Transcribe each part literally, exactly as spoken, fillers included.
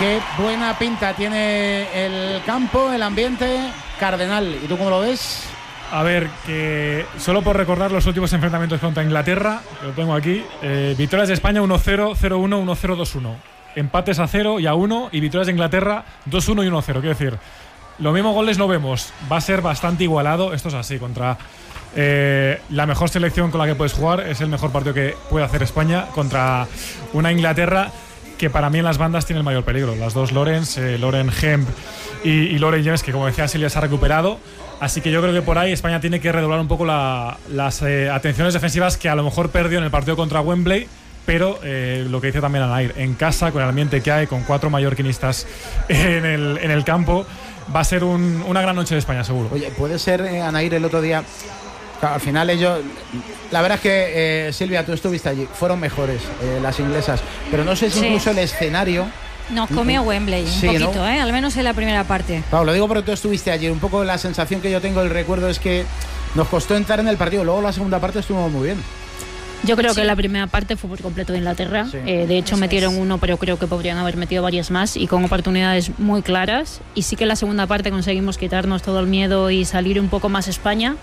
Qué buena pinta tiene el campo, el ambiente. Cardenal, ¿y tú cómo lo ves? A ver, que solo por recordar los últimos enfrentamientos contra Inglaterra, que lo tengo aquí, eh, victorias de España uno cero, cero uno, uno cero, dos uno. Empates a cero y a uno, y victorias de Inglaterra dos uno y uno cero. Quiero decir, los mismos goles no vemos. Va a ser bastante igualado. Esto es así, contra eh, la mejor selección con la que puedes jugar. Es el mejor partido que puede hacer España contra una Inglaterra que para mí en las bandas tiene el mayor peligro. Las dos Lawrence, eh, Lauren Hemp y, y Lauren James, que como decía Silvia, se ha recuperado. Así que yo creo que por ahí España tiene que redoblar un poco la, las eh, atenciones defensivas que a lo mejor perdió en el partido contra Wembley. Pero eh, lo que dice también Anair, en casa, con el ambiente que hay, con cuatro mallorquinistas en el, en el campo, va a ser un, una gran noche de España, seguro. Oye, puede ser, eh, Anair, el otro día. Claro, al final ellos, la verdad es que eh, Silvia, tú estuviste allí, fueron mejores eh, las inglesas, pero no sé si sí. incluso el escenario nos comió Wembley un sí, poquito, ¿no? ¿eh? Al menos en la primera parte. Claro, lo digo porque tú estuviste allí, un poco la sensación que yo tengo, el recuerdo es que nos costó entrar en el partido, luego la segunda parte estuvo muy bien. Yo creo sí. que la primera parte fue por completo de Inglaterra. Sí. Eh, de hecho, Eso metieron es. uno, pero creo que podrían haber metido varias más y con oportunidades muy claras. Y sí que en la segunda parte conseguimos quitarnos todo el miedo y salir un poco más España.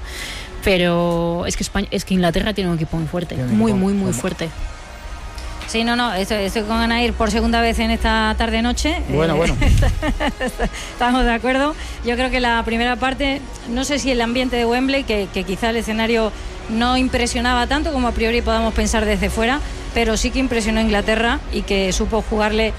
Pero es que España, es que Inglaterra tiene un equipo muy fuerte, muy, muy, muy fuerte. Sí, no, no, estoy, estoy con Anair por segunda vez en esta tarde-noche. Bueno, eh, bueno. Estamos de acuerdo. Yo creo que la primera parte, no sé si el ambiente de Wembley, que, que quizá el escenario no impresionaba tanto como a priori podamos pensar desde fuera, pero sí que impresionó a Inglaterra y que supo jugarle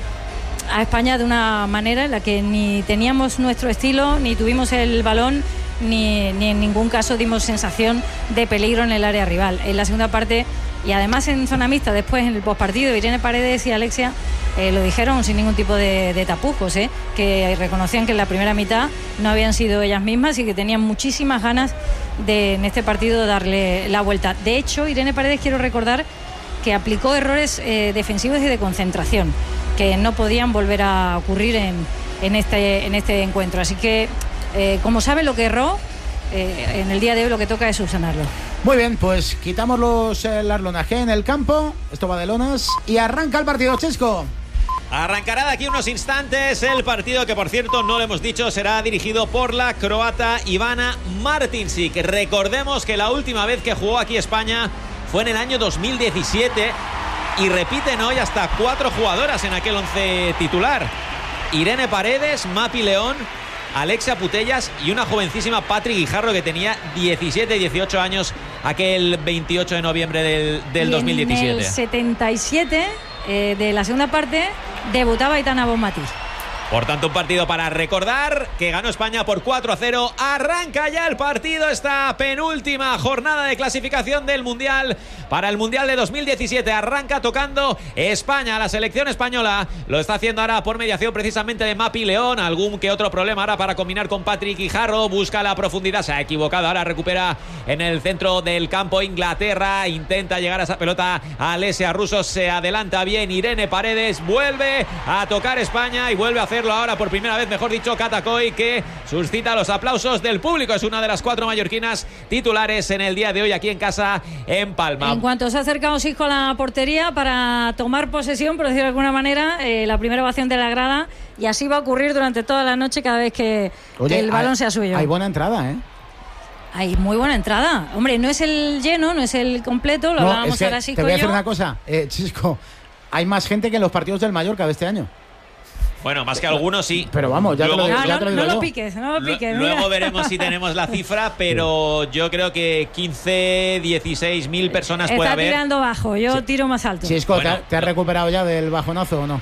a España de una manera en la que ni teníamos nuestro estilo, ni tuvimos el balón, ni, ni en ningún caso dimos sensación de peligro en el área rival. En la segunda parte, y además en zona mixta, después en el postpartido, Irene Paredes y Alexia eh, lo dijeron sin ningún tipo de, de tapujos, eh, que reconocían que en la primera mitad no habían sido ellas mismas y que tenían muchísimas ganas de en este partido darle la vuelta. De hecho, Irene Paredes, quiero recordar que aplicó errores eh, defensivos y de concentración que no podían volver a ocurrir en, en, este, en este encuentro. Así que, eh, como sabe lo que erró, eh, en el día de hoy lo que toca es subsanarlo. Muy bien, pues quitamos los eh, las lonas que hay en el campo. Esto va de lonas y arranca el partido, Chesco. Arrancará de aquí unos instantes el partido que, por cierto, no lo hemos dicho, será dirigido por la croata Ivana Martincic. Recordemos que la última vez que jugó aquí España fue en el año dos mil diecisiete y repiten hoy hasta cuatro jugadoras en aquel once titular. Irene Paredes, Mapi León, Alexia Putellas y una jovencísima Patri Guijarro que tenía diecisiete dieciocho años aquel veintiocho de noviembre del, del dos mil diecisiete. En el setenta y siete eh, de la segunda parte debutaba Aitana Bonmatí. Por tanto, un partido para recordar que ganó España por cuatro a cero. Arranca ya el partido, esta penúltima jornada de clasificación del Mundial. Para el Mundial de dos mil diecisiete arranca tocando España, la selección española. Lo está haciendo ahora por mediación precisamente de Mapi León. Algún que otro problema ahora para combinar con Patrick Guijarro. Busca la profundidad, se ha equivocado. Ahora recupera en el centro del campo Inglaterra. Intenta llegar a esa pelota a Alessia Russo. Se adelanta bien Irene Paredes. Vuelve a tocar España y vuelve a hacer ahora por primera vez, mejor dicho, Cata Coy, que suscita los aplausos del público. Es una de las cuatro mallorquinas titulares en el día de hoy aquí en casa en Palma. En cuanto se ha acercado Sisco a la portería para tomar posesión, por decirlo de alguna manera, eh, la primera ovación de la grada, y así va a ocurrir durante toda la noche cada vez que Oye, el balón hay, sea suyo. Hay buena entrada, ¿eh? Hay muy buena entrada. Hombre, no es el lleno, no es el completo, lo no, hablábamos es que ahora Sisco. Te voy a decir yo. una cosa, eh, Chisco, hay más gente que en los partidos del Mallorca de este año. Bueno, más que algunos sí. Pero vamos, ya luego, te lo, no, ya no, te lo digo no yo. lo piques, no lo piques. Luego mira. veremos si tenemos la cifra, pero yo creo que quince, dieciséis mil personas Está puede haber. Está tirando bajo, yo sí. tiro más alto. Chisco, bueno, ¿te, ¿te has no. recuperado ya del bajonazo o no?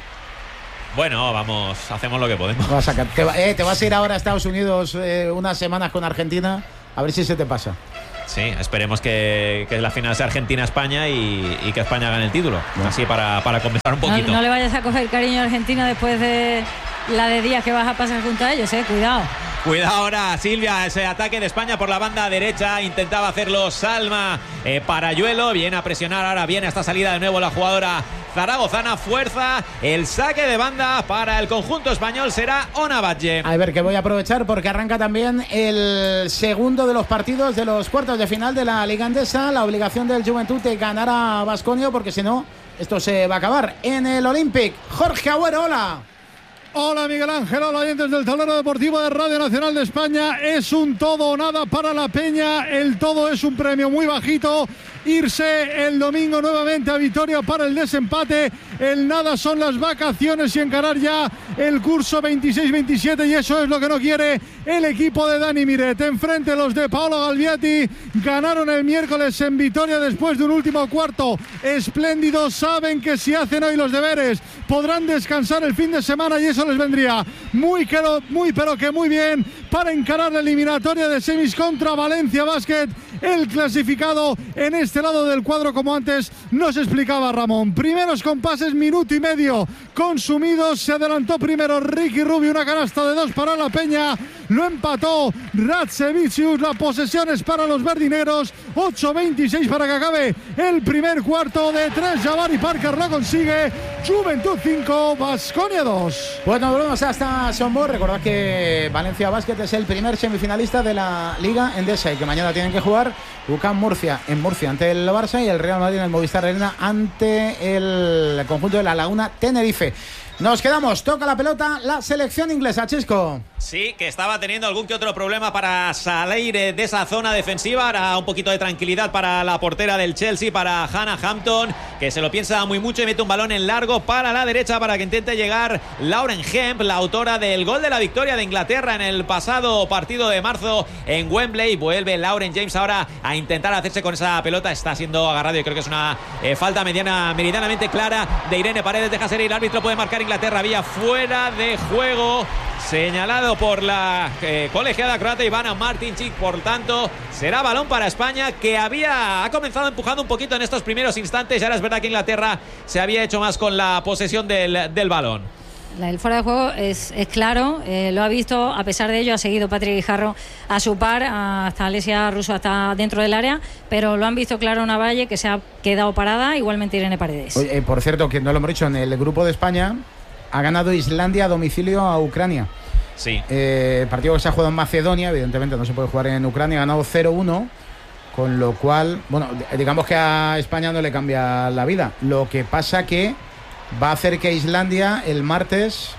Bueno, vamos, hacemos lo que podemos. Vas a sacar. Te, va, eh, te vas a ir ahora a Estados Unidos eh, unas semanas con Argentina, a ver si se te pasa. Sí, esperemos que, que la final sea Argentina-España y, y que España gane el título. Bueno. Así para, para compensar un poquito. No, no le vayas a coger cariño a Argentina después de la de días que vas a pasar junto a ellos, eh, cuidado. Cuidado ahora, Silvia, ese ataque de España por la banda derecha. Intentaba hacerlo Salma eh, Parayuelo. Viene a presionar ahora, viene a esta salida de nuevo la jugadora zaragozana. Fuerza, el saque de banda para el conjunto español será Ona Batlle. A ver, que voy a aprovechar porque arranca también el segundo de los partidos de los cuartos de final de la Liga Endesa. La obligación del Juventud de ganar a Baskonia, porque si no, esto se va a acabar en el Olympic. Jorge Agüero, hola. Hola Miguel Ángel, hola oyentes del tablero deportivo de Radio Nacional de España. Es un todo o nada para la Peña. El todo es un premio muy bajito. Irse el domingo nuevamente a Vitoria para el desempate. El nada son las vacaciones y encarar ya el curso veintiséis veintisiete, y eso es lo que no quiere el equipo de Dani Miret. Enfrente los de Paolo Galviati ganaron el miércoles en Vitoria después de un último cuarto espléndido. Saben que si hacen hoy los deberes podrán descansar el fin de semana, y eso les vendría muy, pero, muy pero que muy bien para encarar la eliminatoria de semis contra Valencia Basket, el clasificado en este lado del cuadro, como antes nos explicaba Ramón. Primeros compases, minuto y medio consumidos. Se adelantó primero Ricky Rubio, una canasta de dos para la Peña, lo empató Ratsevicius. La posesión es para los verdinegros. Ocho veintiséis para que acabe el primer cuarto. De tres, Jabari Parker lo consigue. Juventud cinco, Baskonia dos. Bueno, volvemos hasta Sombor. Recordad que Valencia Basket es el primer semifinalista de la Liga Endesa y que mañana tienen que jugar U C A M Murcia en Murcia ante el Barça y el Real Madrid en el Movistar Arena ante el conjunto de La Laguna Tenerife. Nos quedamos, toca la pelota la selección inglesa, Chisco. Sí, que estaba teniendo algún que otro problema para salir de esa zona defensiva. Ahora un poquito de tranquilidad para la portera del Chelsea, para Hannah Hampton, que se lo piensa muy mucho y mete un balón en largo para la derecha para que intente llegar Lauren Hemp, la autora del gol de la victoria de Inglaterra en el pasado partido de marzo en Wembley. Vuelve Lauren James ahora a intentar hacerse con esa pelota. Está siendo agarrado y creo que es una eh, falta mediana, meridianamente clara de Irene Paredes. Deja ser, el árbitro puede marcar Inglaterra. Vía fuera de juego, señalado por la eh, colegiada croata Ivana Martinčić. Por tanto, será balón para España, que había ha comenzado empujando un poquito en estos primeros instantes. Y ahora es verdad que Inglaterra se había hecho más con la posesión del, del balón. El fuera de juego es, es claro, eh, lo ha visto. A pesar de ello ha seguido Patrick Guijarro a su par, hasta Alesia Russo, hasta dentro del área, pero lo han visto claro Navalle, que se ha quedado parada, igualmente Irene Paredes. Oye, eh, por cierto, que no lo hemos dicho, en el grupo de España ha ganado Islandia a domicilio a Ucrania. Sí. Eh, partido que se ha jugado en Macedonia, evidentemente no se puede jugar en Ucrania. Ha ganado cero uno, con lo cual, bueno, digamos que a España no le cambia la vida. Lo que pasa que va a hacer que Islandia el martes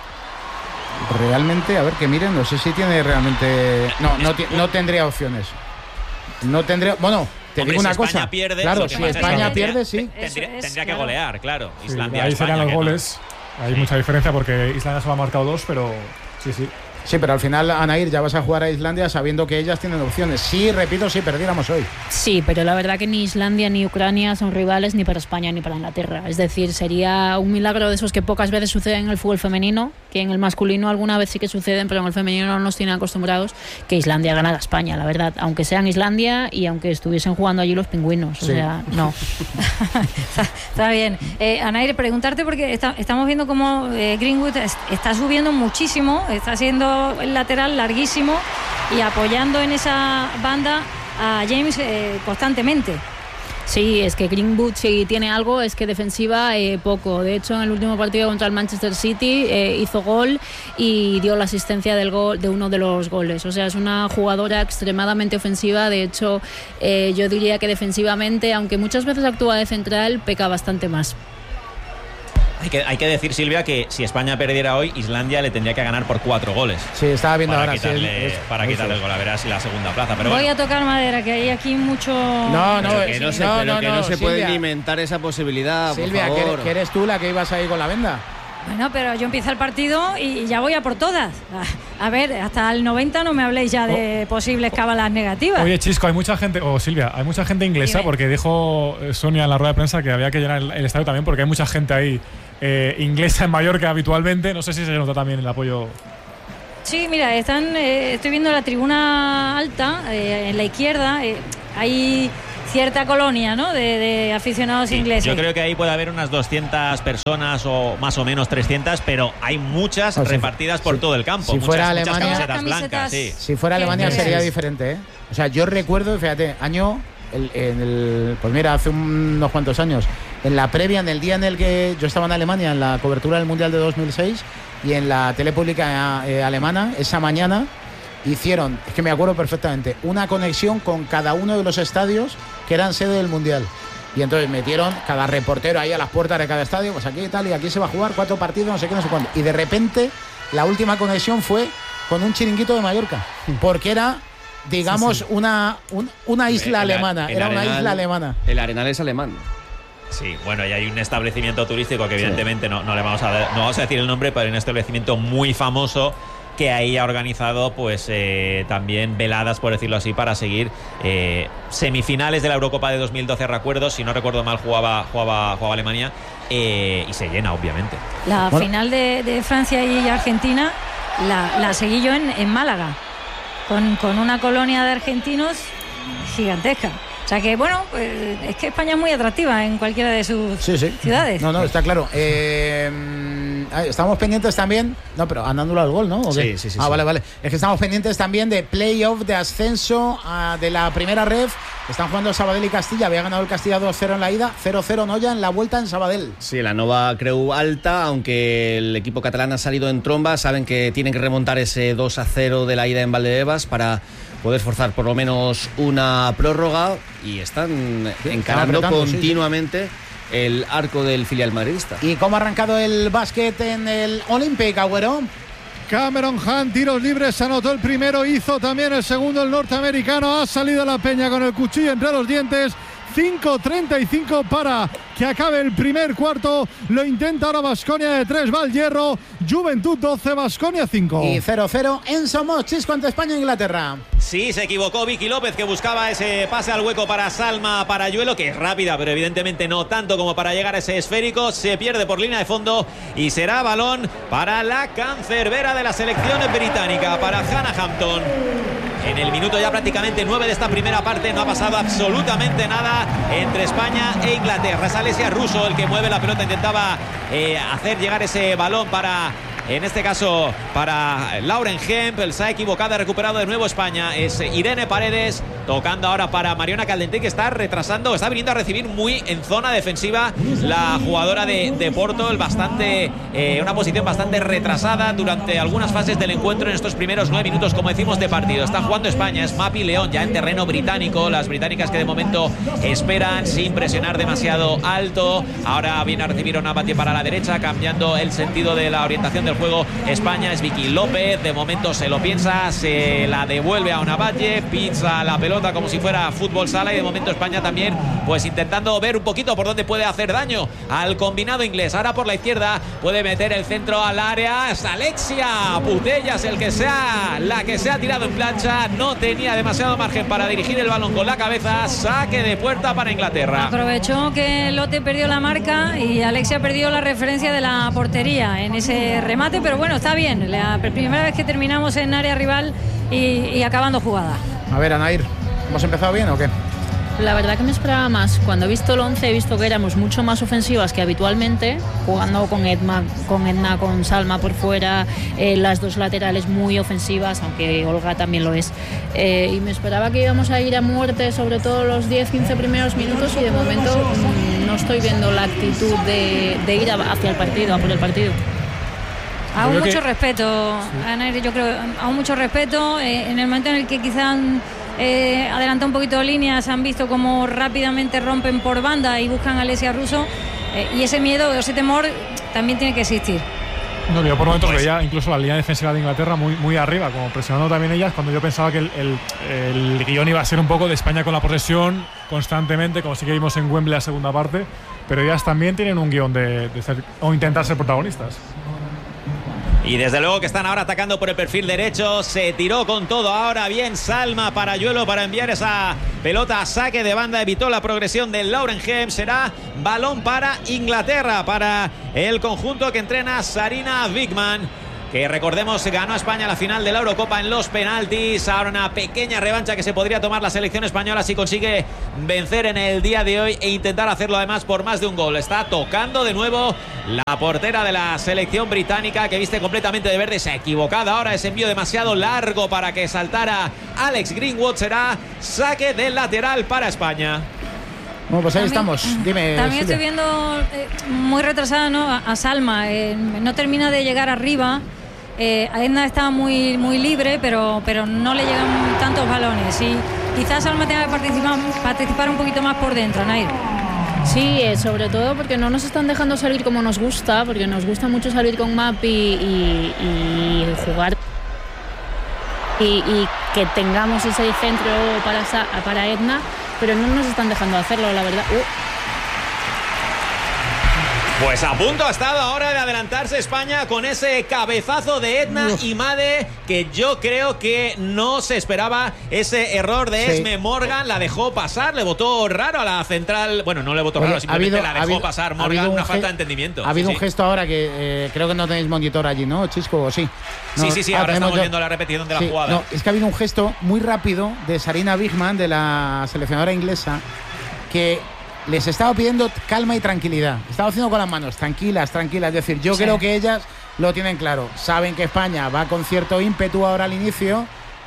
realmente, a ver que miren, no sé si tiene realmente, no, no, no tendría opciones. No tendría, bueno, te Hombre, digo una si cosa. España pierde, claro, si España es pierde, sí. Tendría, es, tendría que claro. golear, claro. Sí, Islandia, ahí España, serían los que goles. No. Hay Sí. mucha diferencia porque Islandia solo ha marcado dos, pero sí, sí. Sí, pero al final, Anair, ya vas a jugar a Islandia sabiendo que ellas tienen opciones. Sí, repito, si perdiéramos hoy. Sí, pero la verdad que ni Islandia ni Ucrania son rivales ni para España ni para Inglaterra. Es decir, sería un milagro de esos que pocas veces suceden en el fútbol femenino, que en el masculino alguna vez sí que suceden, pero en el femenino no nos tienen acostumbrados, que Islandia gana a España, la verdad. Aunque sean Islandia y aunque estuviesen jugando allí los pingüinos. O Sí. sea, no. está, está bien. Eh, Anair, preguntarte porque está, estamos viendo cómo eh, Greenwood es, está subiendo muchísimo, está siendo el lateral larguísimo y apoyando en esa banda a James eh, constantemente. Sí, es que Greenwood si tiene algo es que defensiva eh, poco. De hecho, en el último partido contra el Manchester City eh, hizo gol y dio la asistencia del gol de uno de los goles. O sea, es una jugadora extremadamente ofensiva. De hecho, eh, yo diría que defensivamente, aunque muchas veces actúa de central, peca bastante más. Hay que, hay que decir, Silvia, que si España perdiera hoy, Islandia le tendría que ganar por cuatro goles. Sí, estaba viendo para ahora. Quitarle, sí, es- para eso quitarle es. el gol, a ver si la segunda plaza. Pero Voy bueno. a tocar madera, que hay aquí mucho... No, no, Pero eh, que no se, no, pero no, que no, no se puede Silvia. ni inventar esa posibilidad, Silvia, por que favor. eres, que eres tú la que ibas ahí con la venda. Bueno, pero yo empiezo el partido y ya voy a por todas. A ver, hasta el noventa no me habléis ya de posibles cábalas negativas. Oye, Chisco, hay mucha gente, o Silvia, hay mucha gente inglesa, Dime. porque dijo eh, Sonia en la rueda de prensa que había que llenar el, el estadio también, porque hay mucha gente ahí eh, inglesa en Mallorca habitualmente. No sé si se nota también el apoyo. Sí, mira, están, eh, estoy viendo la tribuna alta, eh, en la izquierda, eh, hay cierta colonia, ¿no?, de, de aficionados Sí, ingleses. yo creo que ahí puede haber unas doscientas personas o más o menos trescientas, pero hay muchas O si- repartidas por si- todo el campo. si muchas, fuera muchas Alemania- camisetas Camisetas- blancas, sí. Si fuera Qué Alemania bien. sería diferente, ¿eh? O sea, yo recuerdo, fíjate, año, el, en el, pues mira, hace unos cuantos años, en la previa, en el día en el que yo estaba en Alemania, en la cobertura del Mundial de dos mil seis, y en la tele pública eh, alemana, esa mañana, hicieron, es que me acuerdo perfectamente, una conexión con cada uno de los estadios que eran sede del Mundial. Y entonces metieron cada reportero ahí a las puertas de cada estadio, pues aquí y tal, y aquí se va a jugar cuatro partidos, no sé qué, no sé cuánto. Y de repente la última conexión fue con un chiringuito de Mallorca, porque era, digamos, sí, sí. una un, una isla el, alemana, el, el era Arenal, una isla alemana. El Arenal es alemán. Sí, bueno, y hay un establecimiento turístico que evidentemente sí. no, no le vamos a no vamos a decir el nombre, pero hay un establecimiento muy famoso que ahí ha organizado pues eh, también veladas, por decirlo así, para seguir eh, semifinales de la Eurocopa de dos mil doce, recuerdo, si no recuerdo mal jugaba jugaba, jugaba Alemania, eh, y se llena, obviamente. La bueno. final de, de Francia y Argentina la, la seguí yo en, en Málaga, con, con una colonia de argentinos gigantesca. O sea que, bueno, pues, es que España es muy atractiva en cualquiera de sus sí, sí. ciudades. No, no, está claro. Eh, estamos pendientes también. No, pero andándolo al gol, ¿no? ¿O qué? Sí, sí, sí. Ah, sí. vale, vale. Es que estamos pendientes también de playoff, de ascenso a, de la primera ref. Están jugando Sabadell y Castilla. Había ganado el Castilla dos cero en la ida, cero cero Noya en la vuelta en Sabadell. Sí, la Nova Creu alta, aunque el equipo catalán ha salido en tromba. Saben que tienen que remontar ese dos a cero de la ida en Valdebebas para poder forzar por lo menos una prórroga, y están sí, encarando continuamente sí, sí. el arco del filial madridista. ¿Y cómo ha arrancado el básquet en el Olympic, Agüero? Cameron Hunt, tiros libres, anotó el primero, hizo también el segundo el norteamericano, ha salido la Peña con el cuchillo entre los dientes. cinco treinta y cinco para que acabe el primer cuarto. Lo intenta ahora Baskonia de tres, va al hierro. Juventud doce, Baskonia cinco. Y cero cero en Somos, Chisco ante España e Inglaterra. Sí, se equivocó Vicky López, que buscaba ese pase al hueco para Salma Parayuelo, que es rápida, pero evidentemente no tanto como para llegar a ese esférico. Se pierde por línea de fondo y será balón para la cancerbera de la selección británica, para Hannah Hampton. En el minuto ya prácticamente nueve de esta primera parte no ha pasado absolutamente nada entre España e Inglaterra. Es Alessia Russo el que mueve la pelota, intentaba eh, hacer llegar ese balón para, en este caso, para Lauren Hempel. Se ha equivocado, ha recuperado de nuevo España. Es Irene Paredes tocando ahora para Mariona Caldentey, que está retrasando, está viniendo a recibir muy en zona defensiva la jugadora de, de Porto, el bastante, eh, una posición bastante retrasada durante algunas fases del encuentro en estos primeros nueve minutos, como decimos, de partido. Está jugando España, es Mapi León ya en terreno británico, las británicas que de momento esperan sin presionar demasiado alto. Ahora viene a recibir una Navati para la derecha, cambiando el sentido de la orientación del juego. España es Vicky López, de momento se lo piensa, se la devuelve a Onavalle, pinza la pelota como si fuera fútbol sala, y de momento España también pues intentando ver un poquito por dónde puede hacer daño al combinado inglés. Ahora por la izquierda puede meter el centro al área, es Alexia Putellas el que sea la que se ha tirado en plancha, no tenía demasiado margen para dirigir el balón con la cabeza. Saque de puerta para Inglaterra. Aprovechó que Lotte perdió la marca y Alexia perdió la referencia de la portería en ese remate, pero bueno, está bien, la primera vez que terminamos en área rival y, y acabando jugada. A ver, Anair, ¿hemos empezado bien o qué? La verdad que me esperaba más. Cuando he visto el once he visto que éramos mucho más ofensivas que habitualmente, jugando con Edma, con Edna, con Salma por fuera, eh, las dos laterales muy ofensivas, aunque Olga también lo es. Eh, y me esperaba que íbamos a ir a muerte, sobre todo los diez quince primeros minutos, y de momento mmm, no estoy viendo la actitud de, de ir a, hacia el partido, a por el partido. Aún mucho que... respeto, sí. Anair, yo creo, aún mucho respeto. Eh, en el momento en el que quizás eh, adelanta un poquito de líneas, han visto cómo rápidamente rompen por banda y buscan a Alessia Russo, eh, y ese miedo, ese temor también tiene que existir. No, yo por momentos pues... veía incluso la línea defensiva de Inglaterra muy, muy arriba, como presionando también ellas, cuando yo pensaba que el, el, el guión iba a ser un poco de España con la posesión constantemente, como sí que vimos en Wembley la segunda parte, pero ellas también tienen un guión de, de ser, o intentar ser protagonistas. Y desde luego que están ahora atacando por el perfil derecho. Se tiró con todo ahora bien Salma Parayuelo para enviar esa pelota a saque de banda. Evitó la progresión de Lauren Hem. Será balón para Inglaterra, para el conjunto que entrena Sarina Wigman, que recordemos ganó a España la final de la Eurocopa en los penaltis. Ahora una pequeña revancha que se podría tomar la selección española si consigue vencer en el día de hoy e intentar hacerlo además por más de un gol. Está tocando de nuevo la portera de la selección británica, que viste completamente de verde. Se ha equivocado ahora, ese envío demasiado largo para que saltara Alex Greenwood. Será saque del lateral para España. Bueno, pues ahí también, estamos. Dime, también Silvia. estoy viendo eh, muy retrasada, ¿no? a, a Salma. Eh, no termina de llegar arriba. Eh, Edna está muy, muy libre, pero, pero no le llegan tantos balones. Y quizás Salma tenga que participar, participar un poquito más por dentro, Nair. Sí, eh, sobre todo porque no nos están dejando salir como nos gusta, porque nos gusta mucho salir con Mapi y, y, y jugar y, y que tengamos ese centro para, para Edna, pero no nos están dejando hacerlo, la verdad. Uh. Pues a punto ha estado ahora de adelantarse España con ese cabezazo de Edna Imade, que yo creo que no se esperaba ese error de sí. Esme Morgan. La dejó pasar, le votó raro a la central. Bueno, no le votó Oye, raro, simplemente habido, la dejó habido, pasar Morgan, una falta de entendimiento. Ha habido sí, un sí. gesto ahora que eh, creo que no tenéis monitor allí, ¿no, Chisco? ¿O sí? No, sí, sí, sí, ah, ahora estamos yo... viendo la repetición de sí, la jugada. No, es que ha habido un gesto muy rápido de Sarina Bigman, de la seleccionadora inglesa, que les estaba pidiendo calma y tranquilidad. Estaba haciendo con las manos, tranquilas, tranquilas. Es decir, yo sí. creo que ellas lo tienen claro. Saben que España va con cierto ímpetu ahora al inicio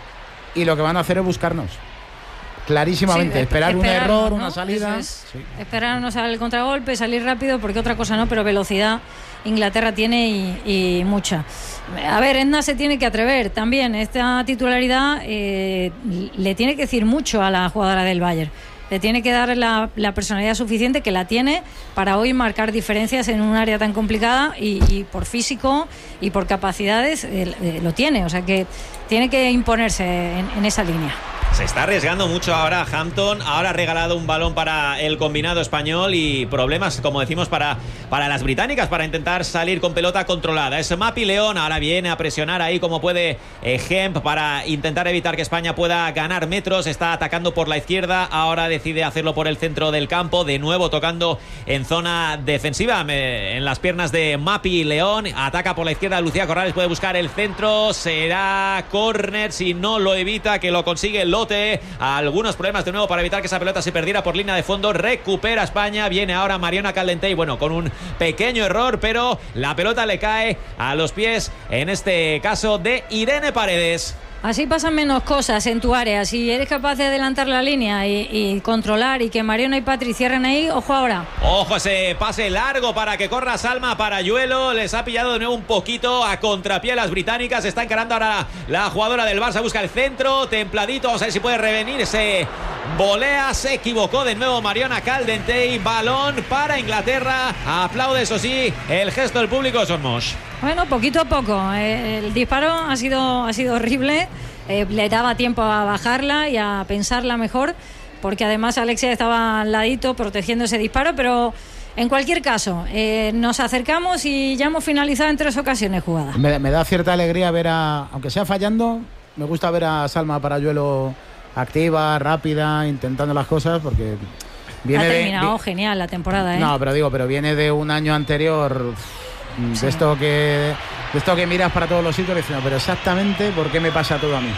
y lo que van a hacer es buscarnos. Clarísimamente, sí, esperar un error, ¿no? Una salida. Es, sí. Esperarnos al contragolpe, salir rápido, porque otra cosa no, pero velocidad Inglaterra tiene y, y mucha. A ver, Edna se tiene que atrever también. Esta titularidad eh, le tiene que decir mucho a la jugadora del Bayern. Le tiene que dar la, la personalidad suficiente, que la tiene, para hoy marcar diferencias en un área tan complicada y, y por físico y por capacidades eh, eh, lo tiene. O sea que tiene que imponerse en, en esa línea. Se está arriesgando mucho ahora Hampton. Ahora ha regalado un balón para el combinado español y problemas, como decimos, para, para las británicas para intentar salir con pelota controlada. Es Mapi León. Ahora viene a presionar ahí como puede eh, Hemp para intentar evitar que España pueda ganar metros. Está atacando por la izquierda. Ahora decide hacerlo por el centro del campo. De nuevo tocando en zona defensiva, eh, en las piernas de Mapi León. Ataca por la izquierda. Lucía Corrales puede buscar el centro. Será córner si no lo evita, que lo consigue Lotte. Algunos problemas de nuevo para evitar que esa pelota se perdiera por línea de fondo. Recupera España. Viene ahora Mariona Caldentey, bueno, con un pequeño error, pero la pelota le cae a los pies, en este caso, de Irene Paredes. Así pasan menos cosas en tu área. Si eres capaz de adelantar la línea y, y controlar y que Mariona y Patri cierren ahí, ojo ahora. Ojo ese pase largo para que corra Salma Parayuelo. Les ha pillado de nuevo un poquito a contrapié las británicas. Está encarando ahora la jugadora del Barça. Busca el centro, templadito. Vamos a ver si puede revenir ese volea. Se equivocó de nuevo Mariona Caldentey. Balón para Inglaterra. Aplaude, eso sí, el gesto del público, Sormos. Bueno, poquito a poco. Eh, el disparo ha sido, ha sido horrible. Eh, le daba tiempo a bajarla y a pensarla mejor, porque además Alexia estaba al ladito protegiendo ese disparo, pero en cualquier caso, eh, nos acercamos y ya hemos finalizado en tres ocasiones jugadas. Me, me da cierta alegría ver a, aunque sea fallando, me gusta ver a Salma Parayuelo activa, rápida, intentando las cosas, porque viene ha terminado de, genial la temporada, ¿eh? No, pero digo, pero viene de un año anterior. De sí. esto que de esto que miras para todos los sitios diciendo, pero exactamente por qué me pasa todo a mí.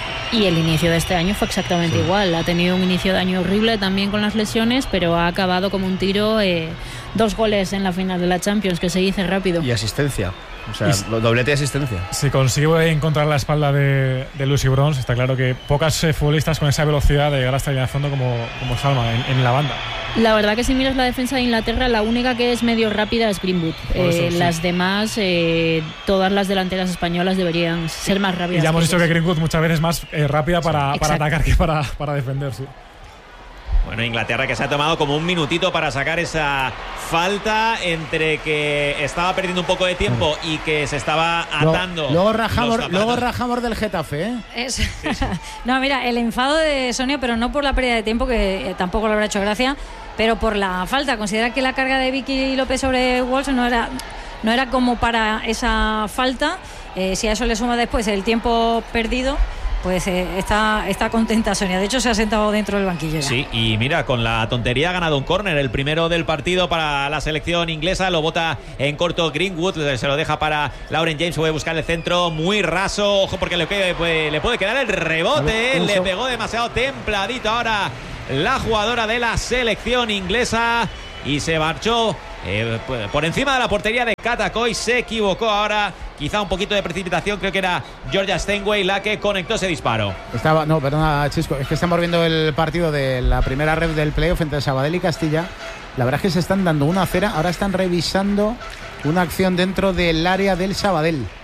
Y el inicio de este año fue exactamente sí. igual. Ha tenido un inicio de año horrible también con las lesiones, pero ha acabado como un tiro. Eh, dos goles en la final de la Champions, que se dice rápido. Y asistencia. O sea, y, doblete de asistencia. Si consigue encontrar la espalda de, de Lucy Bronze, está claro que pocas eh, futbolistas con esa velocidad de llegar hasta línea de fondo como, como Salma en, en la banda. La verdad que si miras la defensa de Inglaterra, la única que es medio rápida es Greenwood. Eh, eso, sí. Las demás, eh, todas las delanteras españolas deberían ser más rápidas. Y ya hemos dicho que Greenwood muchas veces más eh, rápida para, sí, para atacar que para, para defender, sí. Bueno, Inglaterra que se ha tomado como un minutito para sacar esa falta, entre que estaba perdiendo un poco de tiempo y que se estaba atando. Luego, luego, rajamos, luego rajamos del Getafe, ¿eh? Es, sí, sí. No, mira, el enfado de Sonia, pero no por la pérdida de tiempo, que eh, tampoco le habrá hecho gracia, pero por la falta. Considera que la carga de Vicky López sobre Walsh no era, no era como para esa falta. Eh, si a eso le suma después el tiempo perdido, pues eh, está, está contenta Sonia. De hecho, se ha sentado dentro del banquillo ya. Sí, y mira, con la tontería ha ganado un córner, el primero del partido para la selección inglesa. Lo bota en corto Greenwood, se lo deja para Lauren James. Puede buscar el centro muy raso. Ojo, porque le, puede, le puede quedar el rebote. Le pegó demasiado templadito ahora la jugadora de la selección inglesa y se marchó eh, por encima de la portería de Katakoy. Se equivocó ahora. Quizá un poquito de precipitación, creo que era Georgia Steinway la que conectó ese disparo. Estaba, no, perdona, Chisco, es que estamos viendo el partido de la primera red del playoff entre Sabadell y Castilla. La verdad es que se están dando una cera. Ahora están revisando una acción dentro del área del Sabadell.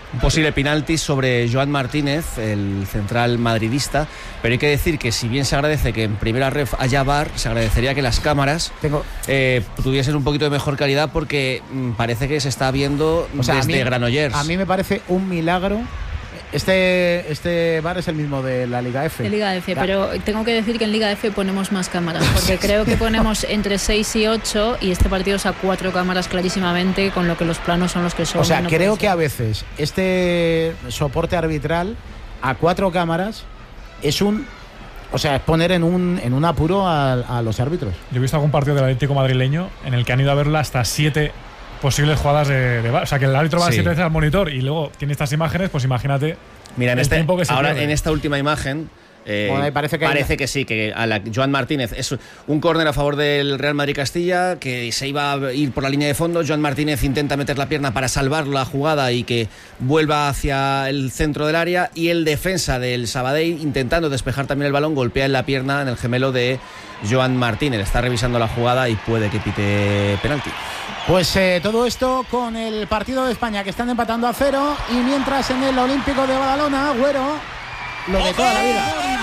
Un posible penalti sobre Joan Martínez, el central madridista, pero hay que decir que si bien se agradece que en primera ref haya V A R, se agradecería que las cámaras Tengo... eh, tuviesen un poquito de mejor calidad, porque mmm, parece que se está viendo o sea, desde a mí, Granollers. A mí me parece un milagro. Este, este V A R es el mismo de la Liga F. De Liga F, ya. Pero tengo que decir que en Liga F ponemos más cámaras, porque creo que ponemos entre seis y ocho y este partido es a cuatro cámaras clarísimamente, con lo que los planos son los que son. O sea, no creo que a veces este soporte arbitral a cuatro cámaras es un... O sea, es poner en un, en un apuro a, a los árbitros. Yo he visto algún partido del Atlético madrileño en el que han ido a verla hasta siete posibles jugadas de, de V A R. O sea, que el árbitro va Sí. siete veces al monitor y luego tiene estas imágenes, pues imagínate. Mira, en el este, tiempo que se ahora pierde. en esta última imagen eh, Bueno, ahí parece que hay- que sí, que a la, Joan Martínez es un córner a favor del Real Madrid Castilla, que se iba a ir por la línea de fondo. Joan Martínez intenta meter la pierna para salvar la jugada y que vuelva hacia el centro del área, y el defensa del Sabadell, intentando despejar también el balón, golpea en la pierna en el gemelo de Joan Martínez. Está revisando la jugada y puede que pite penalti. Pues eh, todo esto con el partido de España, que están empatando a cero, y mientras en el Olímpico de Badalona, Agüero, lo de toda la vida.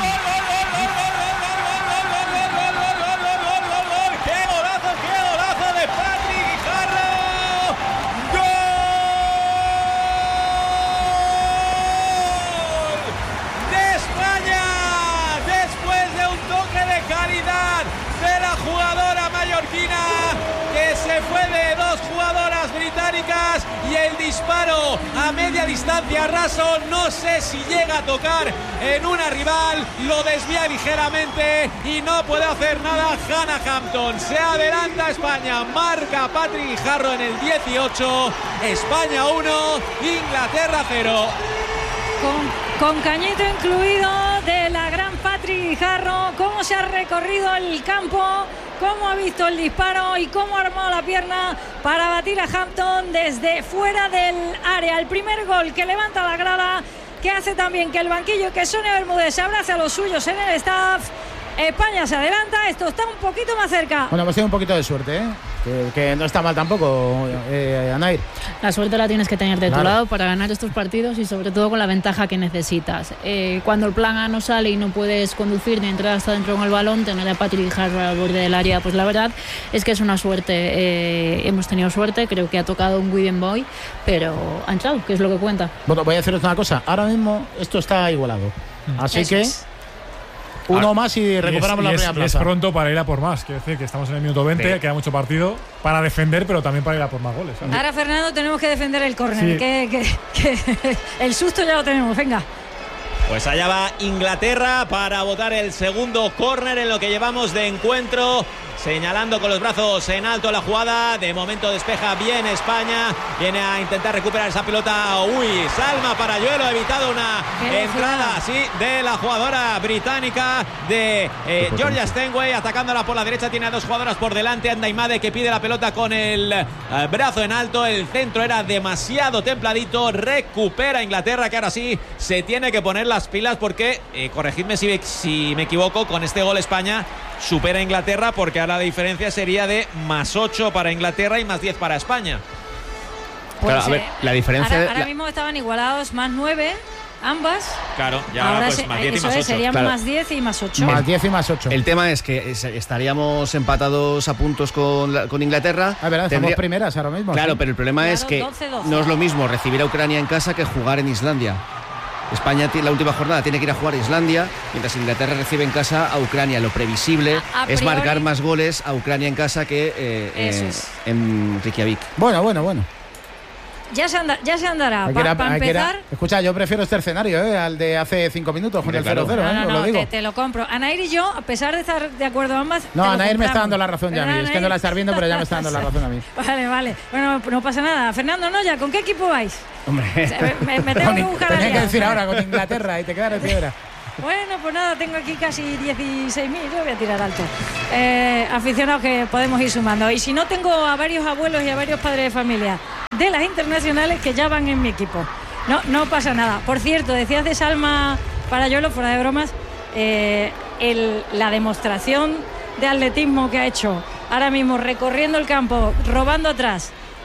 ¡Qué golazo, qué golazo de Patrick Guijarro! ¡Gol de España! Después de un toque de calidad de la jugadora mallorquina, que se fue de dos jugadoras británicas, y el disparo a media distancia raso, no sé si llega a tocar en una rival, lo desvía ligeramente y no puede hacer nada Hannah Hampton. Se adelanta España, marca Patrick Guijarro en el dieciocho, España uno, Inglaterra cero. Con, con cañito incluido de la gran Patrick Guijarro, cómo se ha recorrido el campo, cómo ha visto el disparo y cómo ha armado la pierna para batir a Hampton desde fuera del área. El primer gol que levanta la grada, que hace también que el banquillo, que Sonia Bermúdez se abrace a los suyos en el staff. España se adelanta, esto está un poquito más cerca. Bueno, hemos tenido un poquito de suerte, ¿eh? Que, que no está mal tampoco, eh, Anair. La suerte la tienes que tener de Claro. tu lado para ganar estos partidos, y sobre todo con la ventaja que necesitas. Eh, cuando el plan A no sale y no puedes conducir ni entrar hasta dentro con el balón, tener a Patrick Guijarro al borde del área, pues la verdad es que es una suerte. Eh, hemos tenido suerte, creo que ha tocado un Wigan Boy, pero ha entrado, que es lo que cuenta. Bueno, voy a deciros una cosa. Ahora mismo esto está igualado. Así Eso que es. uno Ah, más y recuperamos y es, la y es- primera y es plaza. pronto para ir a por más. Quiero decir que estamos en el minuto veinte, Sí. queda mucho partido para defender, pero también para ir a por más goles, ¿sabes? Ahora, Fernando, tenemos que defender el córner, Sí. que, que- que el susto ya lo tenemos, venga. Pues allá va Inglaterra para botar el segundo córner en lo que llevamos de encuentro, señalando con los brazos en alto la jugada. De momento despeja bien España, viene a intentar recuperar esa pelota. Uy, Salma Parayuelo ha evitado una Qué entrada así de la jugadora británica de eh, Georgia Stenway, atacándola por la derecha. Tiene a dos jugadoras por delante. Andaimade, que pide la pelota con el eh, brazo en alto. El centro era demasiado templadito. Recupera Inglaterra, que ahora sí se tiene que poner las pilas, porque eh, corregidme si, si me equivoco, con este gol España supera a Inglaterra, porque ahora la diferencia sería de más ocho para Inglaterra y más diez para España. Claro, a ver, eh, la diferencia- Ahora, ahora la- mismo estaban igualados, más nueve, ambas. Claro, ya Ahora pues se- más diez y eso más es, ocho. serían Claro. más diez y más ocho. Más diez y más ocho. El tema es que es- estaríamos empatados a puntos con, la- con Inglaterra. Ah, verdad, Tendría- somos primeras ahora mismo. Claro, sí. pero el problema Claro, es que doce doce. no es lo mismo recibir a Ucrania en casa que jugar en Islandia. España tiene la última jornada, tiene que ir a jugar a Islandia, mientras Inglaterra recibe en casa a Ucrania. Lo previsible A- a es priori- marcar más goles a Ucrania en casa que eh, Eso eh, es. en Reykjavik. Bueno, bueno, bueno. Ya se, anda- ya se andará. Hay que ir a- Para hay que ir a- empezar. Escucha, yo prefiero este escenario, ¿eh? Al de hace cinco minutos con Hombre, el claro. cero cero, No, ¿eh? no, Os no, lo digo. te, te lo compro. Anair y yo, a pesar de estar de acuerdo ambas. No, te lo Anair me está compramos. dando la razón ya a mí. ¿Verdad, Es que no la Anair? estás viendo, pero ya me está dando la razón a mí. Vale, vale. Bueno, no pasa nada. Fernando Noya, ¿con qué equipo vais? Hombre, Me, me- me tengo Con que In- buscar Tenía que aliados. decir ahora con Inglaterra y te quedas de piedra. Bueno, pues nada, tengo aquí casi dieciséis mil, yo voy a tirar alto. Eh, aficionados que podemos ir sumando. Y si no, tengo a varios abuelos y a varios padres de familia de las internacionales que ya van en mi equipo. No, no pasa nada. Por cierto, decías de Salma Parayuelo, fuera de bromas, eh, el- la demostración de atletismo que ha hecho ahora mismo recorriendo el campo, robando atrás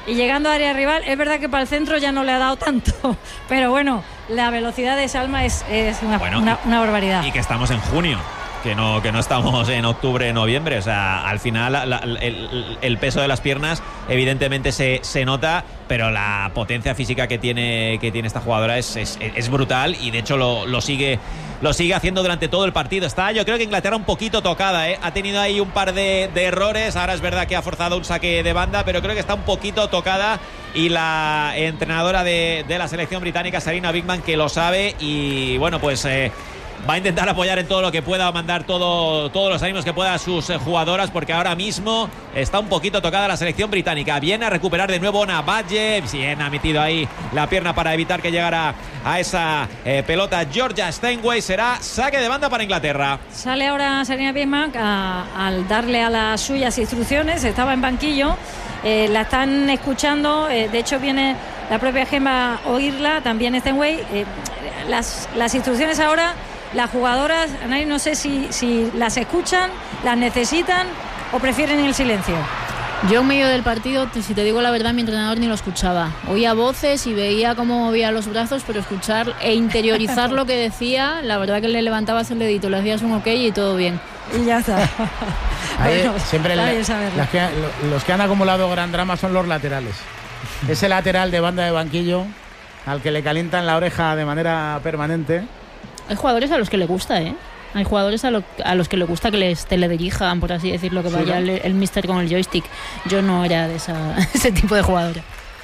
y llegando a área rival. Es verdad que para el centro ya no le ha dado tanto, pero bueno, la velocidad de Salma es, es una, bueno, una, una barbaridad. Y que estamos en junio. Que no, que no estamos en octubre, noviembre. O sea, al final la, la, el, el peso de las piernas evidentemente se, se nota, pero la potencia física que tiene, que tiene esta jugadora es, es, es brutal, y de hecho lo, lo sigue lo sigue haciendo durante todo el partido. Está, yo creo que Inglaterra un poquito tocada, ¿eh? Ha tenido ahí un par de, de errores. Ahora es verdad que ha forzado un saque de banda, pero creo que está un poquito tocada, y la entrenadora de, de la selección británica, Sarina Bigman, que lo sabe, y bueno, pues eh, va a intentar apoyar en todo lo que pueda, mandar todo, todos los ánimos que pueda a sus eh, jugadoras, porque ahora mismo está un poquito tocada la selección británica. Viene a recuperar de nuevo Nabadje. Bien, ha metido ahí la pierna para evitar que llegara a esa eh, pelota Georgia Steinway. Será saque de banda para Inglaterra. Sale ahora Sarina Bigman al darle a las suyas instrucciones. Estaba en banquillo, eh, la están escuchando, eh, de hecho viene la propia Gemma a oírla, también Steinway. Eh, las, las instrucciones ahora, las jugadoras, no sé si, si las escuchan, las necesitan o prefieren el silencio. Yo en medio del partido, si te digo la verdad, mi entrenador ni lo escuchaba. Oía voces y veía cómo movía los brazos, pero escuchar e interiorizar lo que decía, la verdad que le levantabas el dedito, le hacías un ok y todo bien. Y ya está. Ahí, bueno, siempre le, las que, los que han acumulado gran drama son los laterales. Ese lateral de banda de banquillo al que le calientan la oreja de manera permanente. Hay jugadores a los que le gusta, ¿eh? Hay jugadores a, lo, a los que le gusta que les teledirijan, por así decirlo, que vaya sí, ¿no? el, el mister con el joystick. Yo no era de esa, ese tipo de jugadora.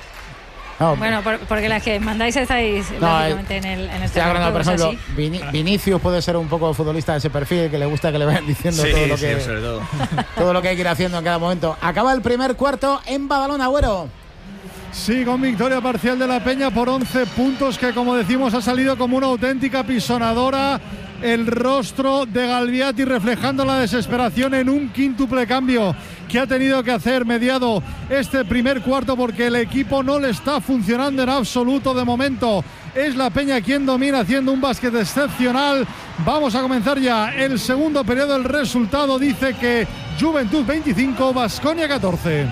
No, bueno, por, porque las que mandáis estáis no, lógicamente en el en este juego, por ejemplo, Vin, Vinicius puede ser un poco futbolista de ese perfil, que le gusta que le vayan diciendo sí, todo lo que sí, sobre todo. todo lo que hay que ir haciendo en cada momento. Acaba el primer cuarto en Badalona, Agüero. Sí, con victoria parcial de la Peña por once puntos, que como decimos ha salido como una auténtica pisonadora. El rostro de Galbiati reflejando la desesperación en un quíntuple cambio que ha tenido que hacer mediado este primer cuarto, porque el equipo no le está funcionando en absoluto de momento. Es la Peña quien domina haciendo un básquet excepcional. Vamos a comenzar ya el segundo periodo. El resultado dice que Juventud veinticinco, Baskonia catorce.